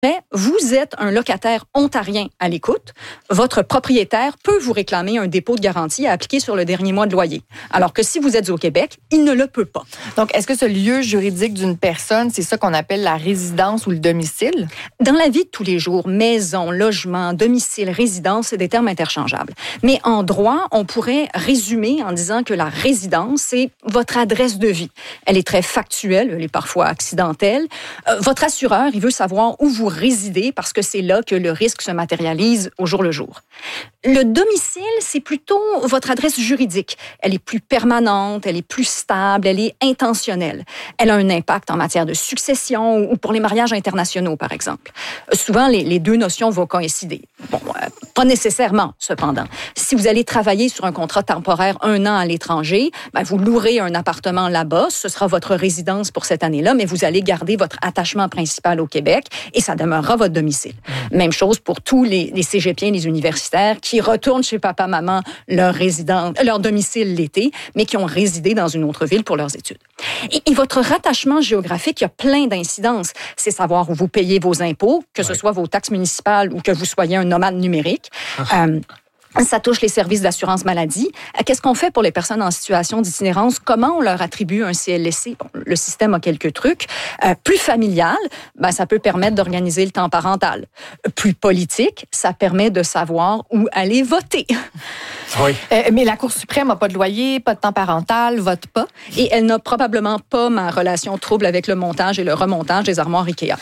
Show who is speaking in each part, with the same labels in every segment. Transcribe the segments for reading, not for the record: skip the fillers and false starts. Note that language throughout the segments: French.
Speaker 1: Vous êtes un locataire ontarien à l'écoute. Votre propriétaire peut vous réclamer un dépôt de garantie à appliquer sur le dernier mois de loyer. Alors que si vous êtes au Québec, il ne le peut pas.
Speaker 2: Donc, est-ce que ce lieu juridique d'une personne, c'est ça qu'on appelle la résidence ou le domicile?
Speaker 1: Dans la vie de tous les jours, maison, logement, domicile, résidence, c'est des termes interchangeables. Mais en droit, on pourrait résumer en disant que la résidence, c'est votre adresse de vie. Elle est très factuelle, elle est parfois accidentelle. Votre assureur, il veut savoir où vous résidez parce que c'est là que le risque se matérialise au jour le jour. Le domicile, c'est plutôt votre adresse juridique. Elle est plus permanente, elle est plus stable, elle est intentionnelle. Elle a un impact en matière de succession ou pour les mariages internationaux, par exemple. Souvent, les deux notions vont coïncider. Bon, pas nécessairement, cependant. Si vous allez travailler sur un contrat temporaire 1 an à l'étranger, vous louerez un appartement là-bas, ce sera votre résidence pour cette année-là, mais vous allez garder votre attachement principal au Québec et ça demeurera votre domicile. Même chose pour tous les cégepiens, les universitaires qui retournent chez papa-maman leur domicile l'été, mais qui ont résidé dans une autre ville pour leurs études. Et votre rattachement géographique, il y a plein d'incidences. C'est savoir où vous payez vos impôts, que ce soit vos taxes municipales ou que vous soyez un nomade numérique. Ça touche les services d'assurance maladie. Qu'est-ce qu'on fait pour les personnes en situation d'itinérance? Comment on leur attribue un CLSC? Bon, le système a quelques trucs. Plus familial, ça peut permettre d'organiser le temps parental. Plus politique, ça permet de savoir où aller voter.
Speaker 3: Oui.
Speaker 2: Mais la Cour suprême n'a pas de loyer, pas de temps parental, vote pas.
Speaker 1: Et elle n'a probablement pas ma relation trouble avec le montage et le remontage des armoires IKEA.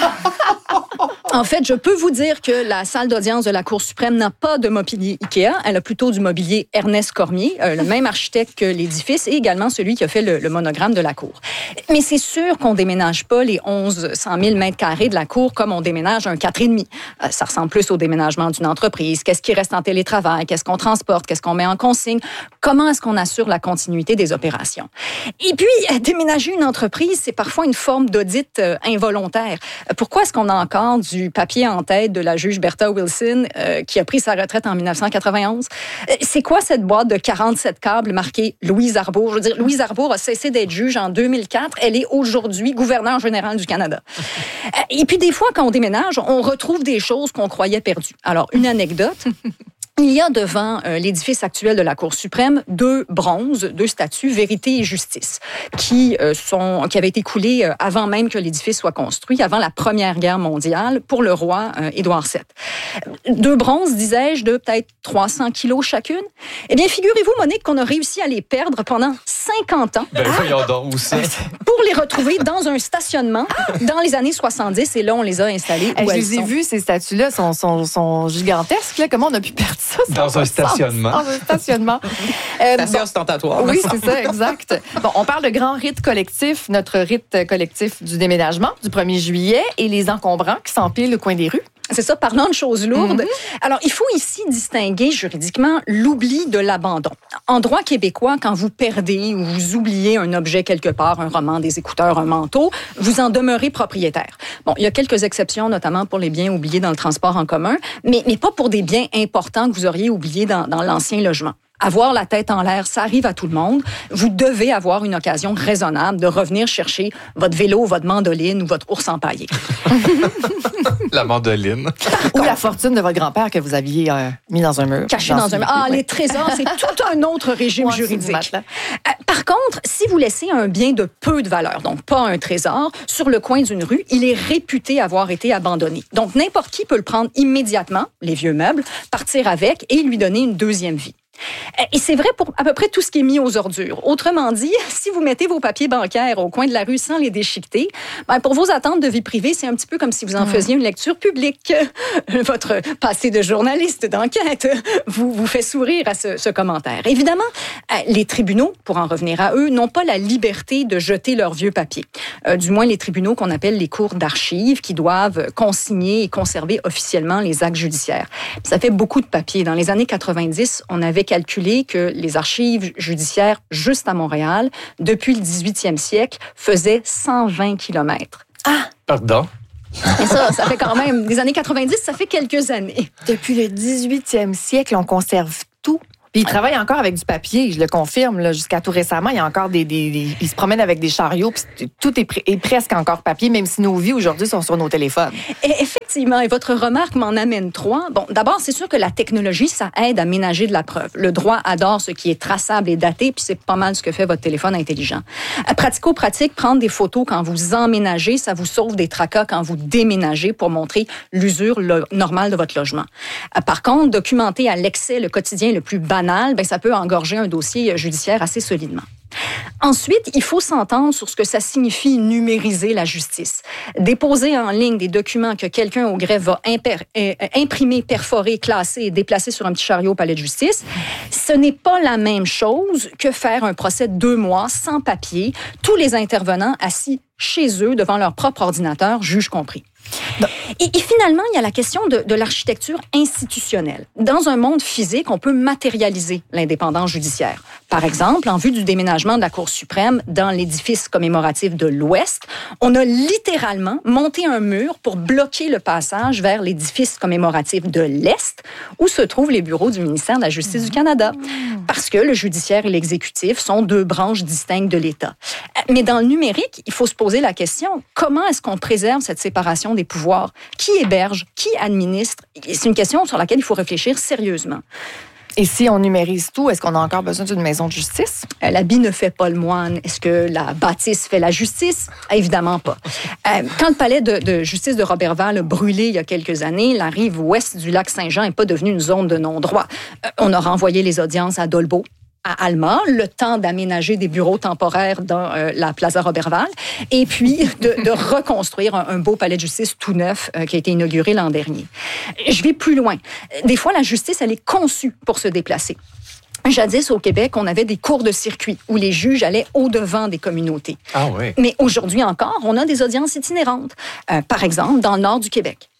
Speaker 1: En fait, je peux vous dire que la salle d'audience de la Cour suprême n'a pas de mobilier IKEA. Elle a plutôt du mobilier Ernest Cormier, le même architecte que l'édifice et également celui qui a fait le monogramme de la Cour. Mais c'est sûr qu'on déménage pas les 100 000 mètres carrés de la Cour comme on déménage un 4,5. Ça ressemble plus au déménagement d'une entreprise. Qu'est-ce qui reste en télétravail? Qu'est-ce qu'on transporte? Qu'est-ce qu'on met en consigne? Comment est-ce qu'on assure la continuité des opérations? Et puis, déménager une entreprise, c'est parfois une forme d'audit involontaire. Pourquoi est-ce qu'on a encore du papier en tête de la juge Bertha Wilson qui a pris sa retraite en 1991? C'est quoi cette boîte de 47 câbles marquée Louise Arbour? Je veux dire, Louise Arbour a cessé d'être juge en 2004. Elle est aujourd'hui gouverneure générale du Canada. Et puis, des fois, quand on déménage, on retrouve des choses qu'on croyait perdues. Alors, une anecdote. Il y a devant l'édifice actuel de la Cour suprême 2 bronzes, 2 statues, Vérité et Justice, qui avaient été coulées avant même que l'édifice soit construit, avant la Première Guerre mondiale, pour le roi Édouard VII. 2 bronzes, disais-je, de peut-être 300 kilos chacune. Eh bien, figurez-vous, Monique, qu'on a réussi à les perdre pendant 50 ans.
Speaker 3: Voyons donc, où ça?
Speaker 1: Pour les retrouver dans un stationnement dans les années 70. Et là, on les a installées où
Speaker 2: je
Speaker 1: elles
Speaker 2: les ai
Speaker 1: sont.
Speaker 2: vus, ces statues-là, sont gigantesques. Là. Comment on a pu perdre ça?
Speaker 3: Dans un stationnement.
Speaker 2: Dans un stationnement.
Speaker 4: C'est assez ostentatoire.
Speaker 2: Oui, c'est ça, exact. Bon, on parle de grand rite collectif, notre rite collectif du déménagement du 1er juillet et les encombrants qui s'empilent au coin des rues.
Speaker 1: C'est ça, parlant de choses lourdes. Alors, il faut ici distinguer juridiquement l'oubli de l'abandon. En droit québécois, quand vous perdez ou vous oubliez un objet quelque part, un roman, des écouteurs, un manteau, vous en demeurez propriétaire. Bon, il y a quelques exceptions, notamment pour les biens oubliés dans le transport en commun, mais pas pour des biens importants que vous auriez oubliés dans l'ancien logement. Avoir la tête en l'air, ça arrive à tout le monde. Vous devez avoir une occasion raisonnable de revenir chercher votre vélo, votre mandoline ou votre ours empaillé.
Speaker 3: La mandoline.
Speaker 2: Ou la fortune de votre grand-père que vous aviez mis dans un mur.
Speaker 1: Caché dans un mur. Ah, les trésors, c'est tout un autre régime juridique. Par contre, si vous laissez un bien de peu de valeur, donc pas un trésor, sur le coin d'une rue, il est réputé avoir été abandonné. Donc, n'importe qui peut le prendre immédiatement, les vieux meubles, partir avec et lui donner une deuxième vie. Et c'est vrai pour à peu près tout ce qui est mis aux ordures. Autrement dit, si vous mettez vos papiers bancaires au coin de la rue sans les déchiqueter, pour vos attentes de vie privée, c'est un petit peu comme si vous en faisiez une lecture publique. Votre passé de journaliste d'enquête vous fait sourire à ce commentaire. Évidemment, les tribunaux, pour en revenir à eux, n'ont pas la liberté de jeter leurs vieux papiers. Du moins, les tribunaux qu'on appelle les cours d'archives qui doivent consigner et conserver officiellement les actes judiciaires. Ça fait beaucoup de papiers. Dans les années 90, on avait calculé que les archives judiciaires, juste à Montréal, depuis le 18e siècle, faisaient 120 kilomètres.
Speaker 2: Ah!
Speaker 3: Pardon?
Speaker 1: Et ça fait quand même, des années 90, ça fait quelques années.
Speaker 2: Depuis le 18e siècle, on conserve tout. Puis ils travaillent encore avec du papier, je le confirme. Là, jusqu'à tout récemment, il y a encore ils se promènent avec des chariots, puis tout est presque encore papier, même si nos vies aujourd'hui sont sur nos téléphones.
Speaker 1: Et effectivement, et votre remarque m'en amène 3. Bon, d'abord, c'est sûr que la technologie, ça aide à ménager de la preuve. Le droit adore ce qui est traçable et daté, puis c'est pas mal ce que fait votre téléphone intelligent. Pratico-pratique, prendre des photos quand vous emménagez, ça vous sauve des tracas quand vous déménagez pour montrer l'usure normale de votre logement. Par contre, documenter à l'excès le quotidien le plus banal, ça peut engorger un dossier judiciaire assez solidement. Ensuite, il faut s'entendre sur ce que ça signifie numériser la justice. Déposer en ligne des documents que quelqu'un au greffe va imprimer, perforer, classer et déplacer sur un petit chariot au palais de justice, ce n'est pas la même chose que faire un procès de 2 mois sans papier, tous les intervenants assis chez eux devant leur propre ordinateur, juge compris. Et finalement, il y a la question de l'architecture institutionnelle. Dans un monde physique, on peut matérialiser l'indépendance judiciaire. Par exemple, en vue du déménagement de la Cour suprême dans l'édifice commémoratif de l'Ouest, on a littéralement monté un mur pour bloquer le passage vers l'édifice commémoratif de l'Est, où se trouvent les bureaux du ministère de la Justice du Canada. Parce que le judiciaire et l'exécutif sont 2 branches distinctes de l'État. Mais dans le numérique, il faut se poser la question, comment est-ce qu'on préserve cette séparation des pouvoirs? Qui héberge? Qui administre? C'est une question sur laquelle il faut réfléchir sérieusement.
Speaker 2: Et si on numérise tout, est-ce qu'on a encore besoin d'une maison de justice?
Speaker 1: L'habit ne fait pas le moine. Est-ce que la bâtisse fait la justice? Évidemment pas. Quand le palais de justice de Roberval a brûlé il y a quelques années, la rive ouest du lac Saint-Jean n'est pas devenue une zone de non-droit. On a renvoyé les audiences à Dolbeau, à Alma, le temps d'aménager des bureaux temporaires dans la Plaza Roberval, et puis de reconstruire un beau palais de justice tout neuf qui a été inauguré l'an dernier. Je vais plus loin. Des fois, la justice, elle est conçue pour se déplacer. Jadis, au Québec, on avait des cours de circuit où les juges allaient au-devant des communautés.
Speaker 3: Ah oui.
Speaker 1: Mais aujourd'hui encore, on a des audiences itinérantes. Par exemple, dans le nord du Québec.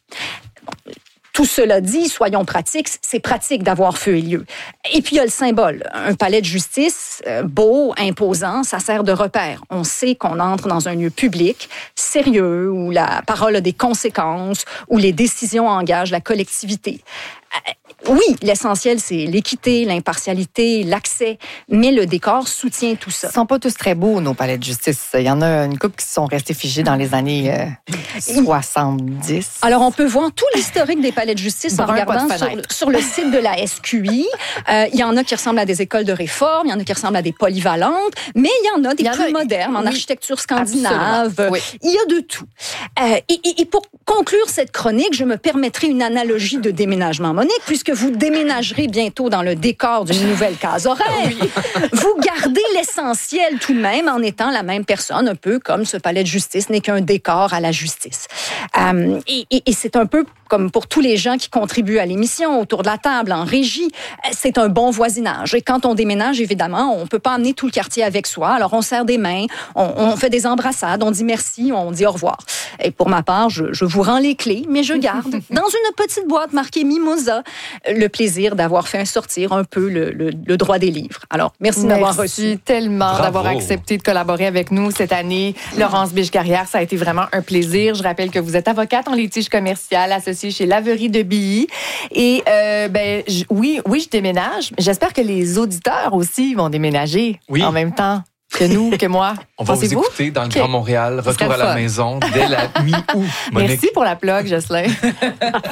Speaker 1: Tout cela dit, soyons pratiques, c'est pratique d'avoir feu et lieu. Et puis, il y a le symbole. Un palais de justice, beau, imposant, ça sert de repère. On sait qu'on entre dans un lieu public, sérieux, où la parole a des conséquences, où les décisions engagent la collectivité. Oui, l'essentiel, c'est l'équité, l'impartialité, l'accès, mais le décor soutient tout ça.
Speaker 2: Ils ne sont pas tous très beaux, nos palais de justice. Il y en a une couple qui sont restés figés dans les années 70.
Speaker 1: Alors, on peut voir tout l'historique des palais de justice en regardant sur le site de la SQI. Il y en a qui ressemblent à des écoles de réforme, il y en a qui ressemblent à des polyvalentes, mais il y en a des plus modernes, en architecture scandinave. Oui. Il y a de tout. Et pour conclure cette chronique, je me permettrai une analogie de déménagement, Monique, puisque vous déménagerez bientôt dans le décor d'une nouvelle case horaire. Oui. Vous gardez l'essentiel tout de même en étant la même personne, un peu comme ce palais de justice n'est qu'un décor à la justice. Et c'est un peu comme pour tous les gens qui contribuent à l'émission, autour de la table, en régie, c'est un bon voisinage. Et quand on déménage, évidemment, on peut pas amener tout le quartier avec soi. Alors, on serre des mains, on fait des embrassades, on dit merci, on dit au revoir. Et pour ma part, je vous rends les clés, mais je garde dans une petite boîte marquée Mimosa le plaisir d'avoir fait sortir un peu le droit des livres. Alors, merci d'avoir reçu.
Speaker 2: Merci tellement d'avoir accepté de collaborer avec nous cette année. Laurence Biche-Carrière, ça a été vraiment un plaisir. Je rappelle que vous êtes avocate en litige commercial associée chez Laverie de Billy. Et oui, je déménage. J'espère que les auditeurs aussi vont déménager en même temps que nous, que moi.
Speaker 3: On va vous écouter dans le Grand Montréal. Retour à la maison dès la mi-août.
Speaker 2: Merci pour la plug, Jocelyn.